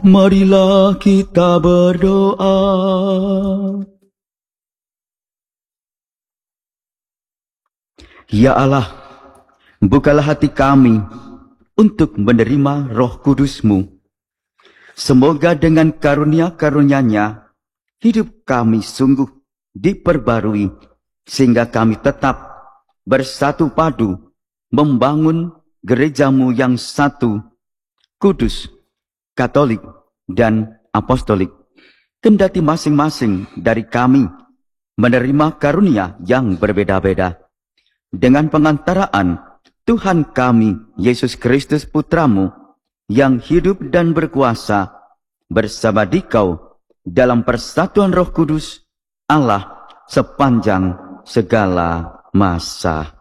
Marilah kita berdoa. Ya Allah, bukalah hati kami untuk menerima Roh Kudus-Mu. Semoga dengan karunia-karunia-Nya, hidup kami sungguh diperbarui, sehingga kami tetap bersatu padu membangun gereja-Mu yang satu, kudus, katolik, dan apostolik. Kendati masing-masing dari kami menerima karunia yang berbeda-beda. Dengan pengantaraan Tuhan kami, Yesus Kristus Putra-Mu, yang hidup dan berkuasa bersama Dikau dalam persatuan Roh Kudus, Allah sepanjang segala masa.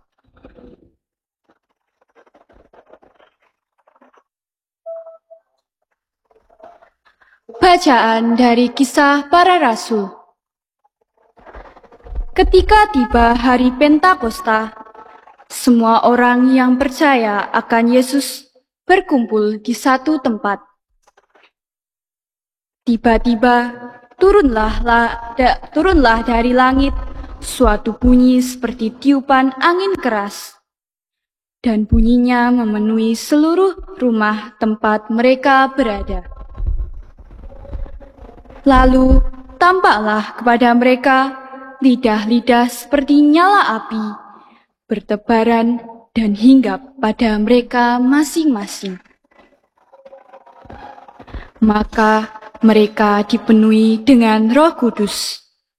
Bacaan dari Kisah Para Rasul. Ketika tiba hari Pentakosta, semua orang yang percaya akan Yesus berkumpul di satu tempat. Tiba-tiba turunlah dari langit suatu bunyi seperti tiupan angin keras, dan bunyinya memenuhi seluruh rumah tempat mereka berada. Lalu tampaklah kepada mereka lidah-lidah seperti nyala api, bertebaran dan hinggap pada mereka masing-masing. Maka mereka dipenuhi dengan Roh Kudus.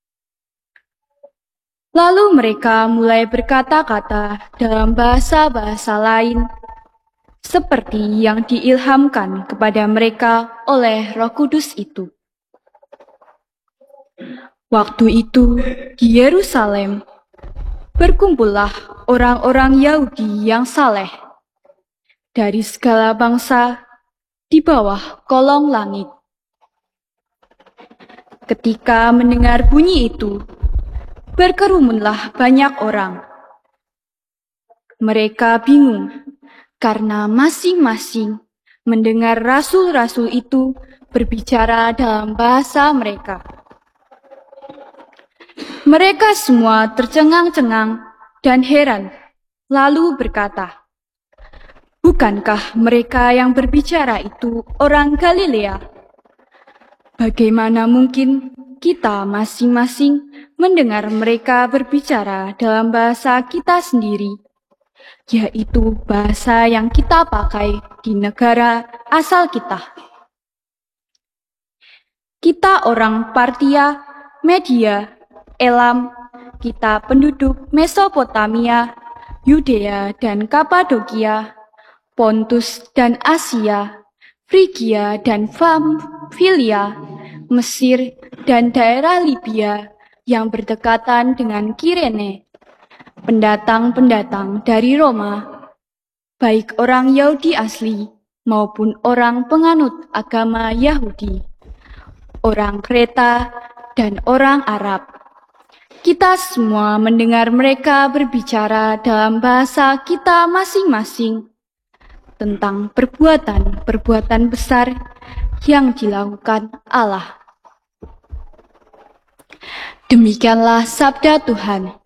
Lalu mereka mulai berkata-kata dalam bahasa-bahasa lain, seperti yang diilhamkan kepada mereka oleh Roh Kudus itu. Waktu itu di Yerusalem berkumpullah orang-orang Yahudi yang saleh dari segala bangsa di bawah kolong langit. Ketika mendengar bunyi itu, berkerumunlah banyak orang. Mereka bingung karena masing-masing mendengar rasul-rasul itu berbicara dalam bahasa mereka. Mereka semua tercengang-cengang dan heran, lalu berkata, "Bukankah mereka yang berbicara itu orang Galilea? Bagaimana mungkin kita masing-masing mendengar mereka berbicara dalam bahasa kita sendiri, yaitu bahasa yang kita pakai di negara asal kita? Kita orang Partia, Media, Elam, kita penduduk Mesopotamia, Yudea dan Kapadokia, Pontus dan Asia, Frigia dan Pamfilia, Mesir dan daerah Libya yang berdekatan dengan Kirene, pendatang-pendatang dari Roma, baik orang Yahudi asli maupun orang penganut agama Yahudi, orang Kreta dan orang Arab. Kita semua mendengar mereka berbicara dalam bahasa kita masing-masing tentang perbuatan-perbuatan besar yang dilakukan Allah." Demikianlah sabda Tuhan.